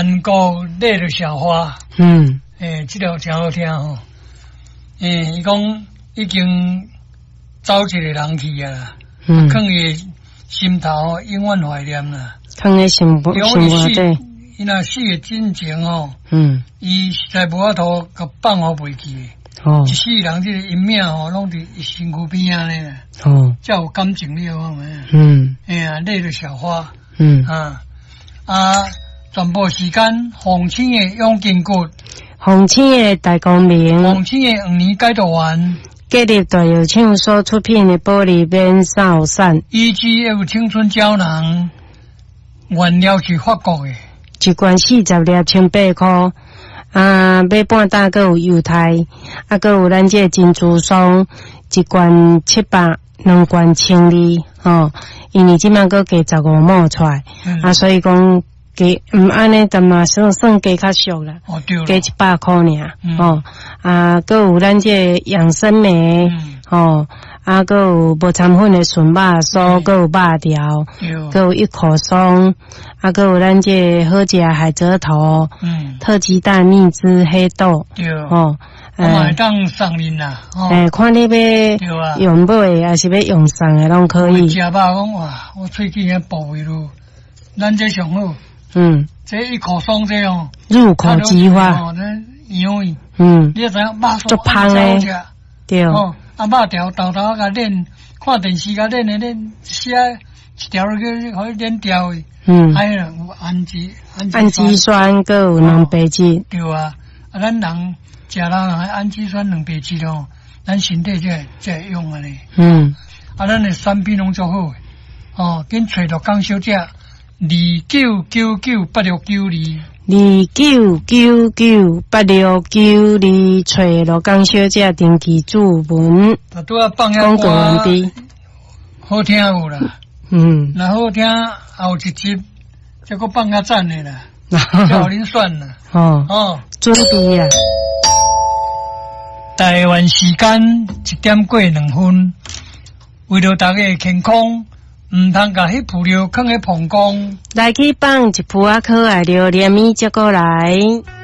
韩国累的小花，这条真好听吼。伊讲已经走一个人去啊，囥伊心头永远怀念啦。 囥伊心肝底。 伊若死的真情吼，伊实在无法度甲放互袂记的。一世人这个阴命吼，拢伫伊身躯边啊咧。才有感情了啊嘛。累的小花。全部时间洪青的永金骨， 洪青的大光明， 洪青的5年解读完， 建立大有唱所出品的玻璃边扫伞， 以及有青春胶囊，原料是法国的， 一罐40粒1,800块，买半打个有犹太，个有咱这珍珠霜，一罐700，两罐1,200，因为即摆个加15毛出来，所以讲。安尼淡嘛算加较俗啦，加100块尔，个有咱这养生梅，个有无掺粉的纯肉酥，个有肉条，个有1口松，个有咱这好食海蜇头，特鸡蛋、蜜汁、黑豆， 我会当送恁啦， 看你要用买还是要用送的拢可以。 食肉讲哇，我喙齿遐部位咯，咱这上好。这1口松这样入口即化， 香味。你知影肉酥足香诶，对。 肉条豆豆甲炼，看电视甲炼写一条去互伊炼掉诶。还有氨基酸，个有蛋白质。 对啊，咱人食人氨基酸、蛋白质咯，咱身体才会用安尼。咱诶产品拢足好诶，紧找着江小姐。 29998692，找罗江小姐登记注文。 广告完毕。好听有啦，那好听后一集，再搁放较赞的啦，叫恁选啦。 准备啊！ 台湾时间1点过2分，为了大家健康。唔通甲迄布料放喺膀胱， 来去放一铺可爱料，连米接过来。